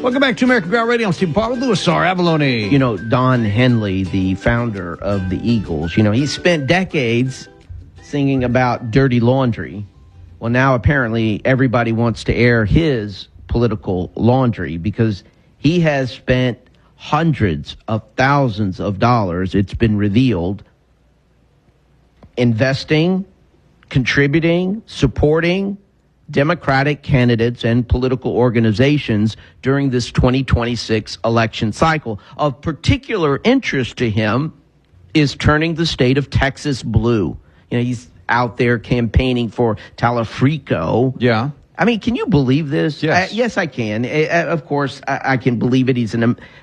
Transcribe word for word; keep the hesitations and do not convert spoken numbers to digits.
Welcome back to American Ground Radio. I'm Stephen Paul with Louis R. Avalone. You know, Don Henley, the founder of the Eagles, you know, he spent decades singing about dirty laundry. Well, now apparently everybody wants to air his political laundry because he has spent hundreds of thousands of dollars, it's been revealed, investing, contributing, supporting Democratic candidates and political organizations during this twenty twenty-six election cycle. Of particular interest to him is turning the state of Texas blue. You know, he's out there campaigning for Talafrico. Yeah. I mean, can you believe this? Yes. Uh, yes, I can. Uh, of course, I, I can believe it. He's an